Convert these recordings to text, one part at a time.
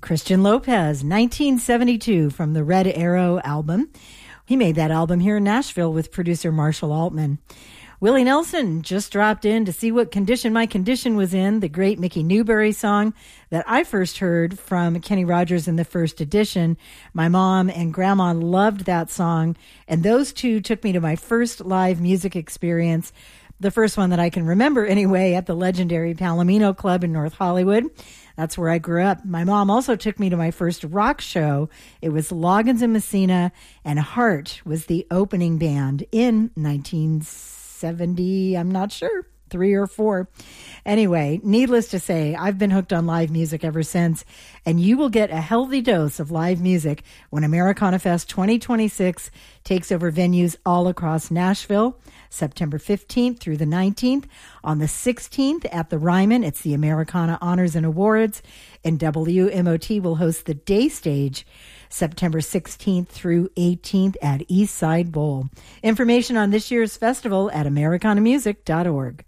Christian Lopez, 1972, from the Red Arrow album. He made that album here in Nashville with producer Marshall Altman. Willie Nelson just dropped in to see what condition my condition was in, the great Mickey Newbury song that I first heard from Kenny Rogers in the first edition. My mom and grandma loved that song, and those two took me to my first live music experience, the first one that I can remember anyway, at the legendary Palomino Club in North Hollywood. That's where I grew up. My mom also took me to my first rock show. It was Loggins and Messina, and Heart was the opening band in 1970, I'm not sure, 3 or 4. Anyway, needless to say, I've been hooked on live music ever since, and you will get a healthy dose of live music when Americana Fest 2026 takes over venues all across Nashville, September 15th through the 19th. On the 16th at the Ryman, it's the Americana Honors and Awards, and WMOT will host the day stage September 16th through 18th at East Side Bowl. Information on this year's festival at americanamusic.org.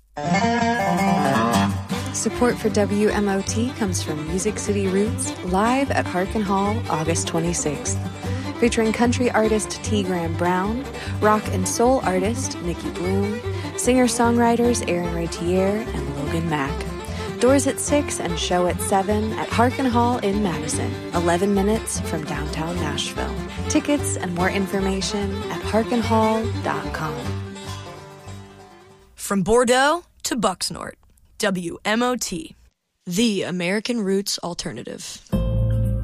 Support for WMOT comes from Music City Roots, live at Harkin Hall, August 26th. Featuring country artist T. Graham Brown, rock and soul artist Nikki Bloom, singer-songwriters Aaron Ratier and Logan Mack. Doors at 6 and show at 7 at Harkin Hall in Madison, 11 minutes from downtown Nashville. Tickets and more information at harkinhall.com. From Bordeaux to Bucksnort, WMOT, the American Roots Alternative.